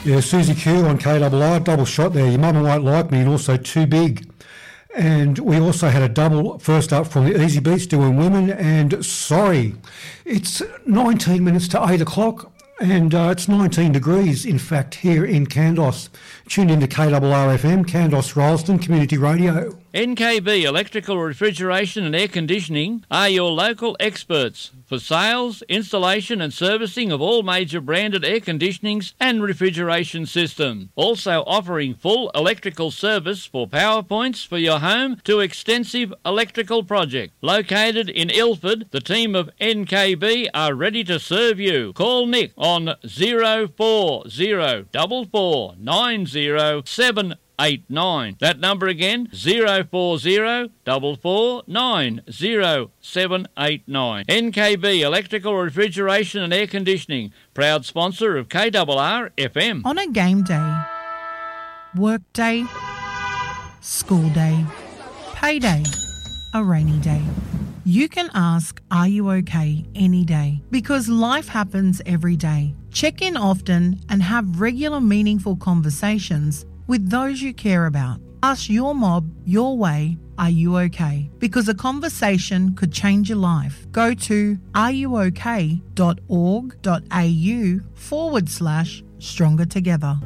Yeah, Susie Q on KRR, double shot there. Your mum won't like me, and also Too Big. And we also had a double first up from the Easy Beats doing Women and Sorry. It's 19 minutes to 8 o'clock and it's 19 degrees, in fact, here in Kandos. Tuned into KRR FM, Kandos Rolleston Community Radio. NKB Electrical Refrigeration and Air Conditioning are your local experts for sales, installation and servicing of all major branded air conditionings and refrigeration systems. Also offering full electrical service for power points for your home to extensive electrical project. Located in Ilford, the team of NKB are ready to serve you. Call Nick on 0404490789. That number again, 0404490789. NKB Electrical Refrigeration and Air Conditioning, proud sponsor of KRR FM. On a game day, work day, school day, payday, a rainy day, you can ask, are you okay, any day? Because life happens every day. Check in often and have regular meaningful conversations with those you care about. Ask your mob your way, are you okay? Because a conversation could change your life. Go to areyouok.org.au/stronger together.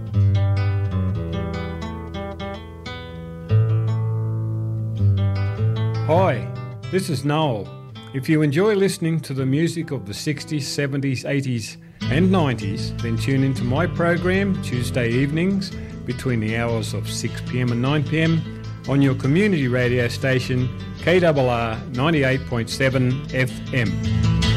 Hi, this is Noel. If you enjoy listening to the music of the 60s, 70s, 80s and 90s, then tune into my program Tuesday evenings between the hours of 6 p.m. and 9 p.m. on your community radio station KRR 98.7 FM.